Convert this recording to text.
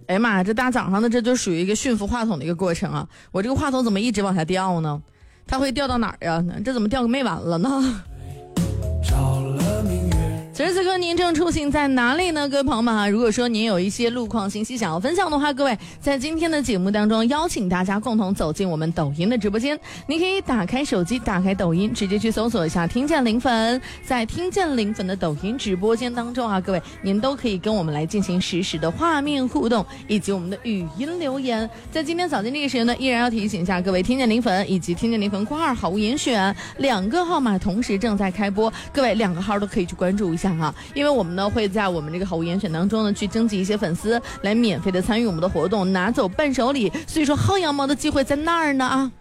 哎呀妈呀，这大早上的这就属于一个驯服话筒的一个过程啊！我这个话筒怎么一直往下掉呢？它会掉到哪儿呀？这怎么掉个没完了呢？此时此刻您正出行在哪里呢？各位朋友们啊，如果说您有一些路况信息想要分享的话，各位在今天的节目当中邀请大家共同走进我们抖音的直播间，你可以打开手机，打开抖音，直接去搜索一下听见零粉，在听见零粉的抖音直播间当中啊，各位您都可以跟我们来进行实时的画面互动以及我们的语音留言。在今天早间这个时间呢，依然要提醒一下各位听见零粉以及听见零粉2好物严选2个号码同时正在开播，各位2个号都可以去关注一下哈，因为我们呢会在我们这个好物严选当中呢去征集一些粉丝来免费的参与我们的活动，拿走伴手礼，所以说薅羊毛的机会在那儿呢啊。